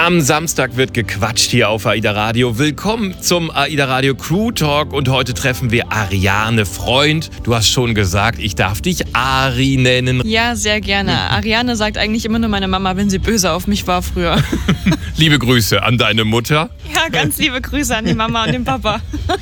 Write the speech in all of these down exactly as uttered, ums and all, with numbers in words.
Am Samstag wird gequatscht hier auf AIDA Radio. Willkommen zum AIDA Radio Crew Talk und heute treffen wir Ariane Freund. Du hast schon gesagt, ich darf dich Ari nennen. Ja, sehr gerne. Ariane sagt eigentlich immer nur meine Mama, wenn sie böse auf mich war früher. Liebe Grüße an deine Mutter. Ja, ganz liebe Grüße an die Mama und den Papa.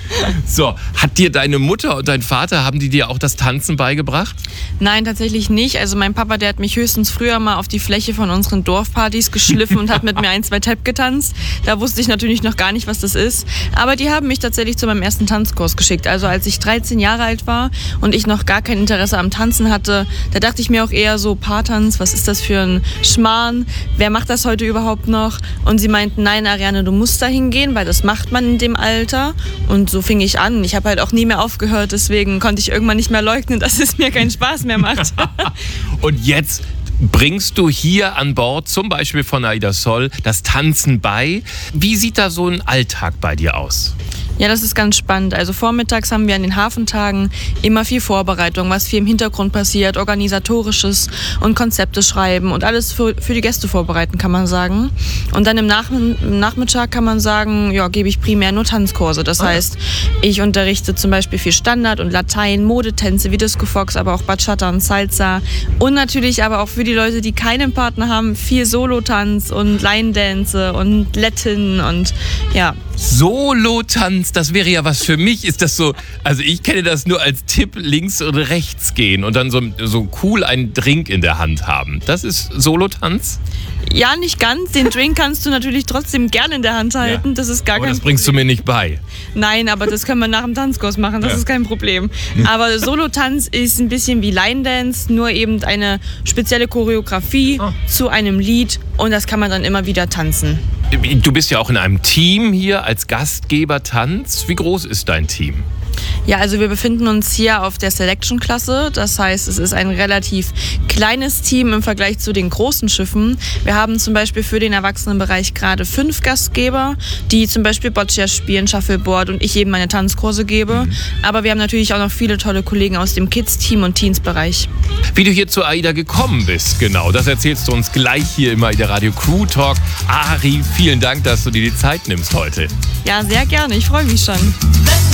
So, hat dir deine Mutter und dein Vater, haben die dir auch das Tanzen beigebracht? Nein, tatsächlich nicht. Also mein Papa, der hat mich höchstens früher mal auf die Fläche von unseren Dorfpartys geschliffen und hat mit mir ein, zwei Tap getanzt. Da wusste ich natürlich noch gar nicht, was das ist. Aber die haben mich tatsächlich zu meinem ersten Tanzkurs geschickt. Also als ich dreizehn Jahre alt war und ich noch gar kein Interesse am Tanzen hatte, da dachte ich mir auch eher so, Paartanz, was ist das für ein Schmarrn? Wer macht das heute überhaupt noch? Und sie meinten, nein, Ariane, du musst da hingehen, weil das macht man in dem Alter. Und so fing ich an. Ich habe halt auch nie mehr aufgehört, deswegen konnte ich irgendwann nicht mehr leugnen, dass es mir keinen Spaß mehr macht. Und jetzt bringst du hier an Bord, zum Beispiel von AIDA Sol, das Tanzen bei. Wie sieht da so ein Alltag bei dir aus? Ja, das ist ganz spannend. Also vormittags haben wir an den Hafentagen immer viel Vorbereitung, was viel im Hintergrund passiert, organisatorisches und Konzepte schreiben und alles für, für die Gäste vorbereiten, kann man sagen. Und dann im, Nach- im Nachmittag kann man sagen, ja, gebe ich primär nur Tanzkurse. Das heißt, ich unterrichte zum Beispiel viel Standard und Latein, Modetänze wie Disco Fox, aber auch Bachata und Salsa. Und natürlich aber auch für die Leute, die keinen Partner haben, viel Solo-Tanz und Line-Dance und Latin und ja. Solo-Tanz, das wäre ja was für mich. Ist das so, also ich kenne das nur als Tipp, links oder rechts gehen und dann so, so cool einen Drink in der Hand haben. Das ist Solo-Tanz? Ja, nicht ganz. Den Drink kannst du natürlich trotzdem gerne in der Hand halten. Ja. Das ist gar aber kein das bringst Problem. du mir nicht bei. Nein, aber das können wir nach dem Tanzkurs machen. Das Ja. ist kein Problem. Aber Solo-Tanz ist ein bisschen wie Line-Dance, nur eben eine spezielle Choreografie Oh. zu einem Lied und das kann man dann immer wieder tanzen. Du bist ja auch in einem Team hier als Gastgeber Tanz. Wie groß ist dein Team? Ja, also wir befinden uns hier auf der Selection-Klasse. Das heißt, es ist ein relativ kleines Team im Vergleich zu den großen Schiffen. Wir haben zum Beispiel für den Erwachsenenbereich gerade fünf Gastgeber, die zum Beispiel Boccia spielen, Shuffleboard und ich eben meine Tanzkurse gebe. Mhm. Aber wir haben natürlich auch noch viele tolle Kollegen aus dem Kids-Team und Teens-Bereich. Wie du hier zu AIDA gekommen bist, genau, das erzählst du uns gleich hier im AIDA Radio Crew Talk. Ari, vielen Dank, dass du dir die Zeit nimmst heute. Ja, sehr gerne. Ich freue mich schon.